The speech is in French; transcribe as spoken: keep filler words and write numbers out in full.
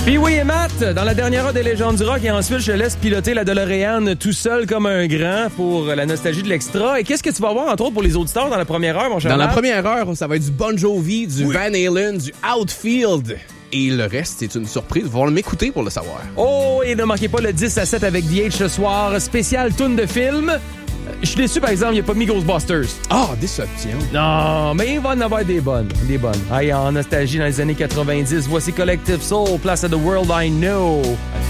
Pee-wee et Matt, dans la dernière heure des légendes du rock, et ensuite je te laisse piloter la DeLorean tout seul comme un grand pour la nostalgie de l'extra. Et qu'est-ce que tu vas voir, entre autres, pour les auditeurs dans la première heure, mon cher Dans Matt? la première heure, ça va être du Bon Jovi, du Oui. Van Halen, du Outfield. Et le reste, c'est une surprise. Vous allez m'écouter pour le savoir. Oh, et ne manquez pas le dix à sept avec D H ce soir, spécial toune de film. Je suis déçu, par exemple, il n'y a pas mis Ghostbusters. Ah, oh, déception. Non, mais il va en avoir des bonnes. Des bonnes. Aïe, en nostalgie dans les années quatre-vingt-dix, voici Collective Soul, place à The World I Know.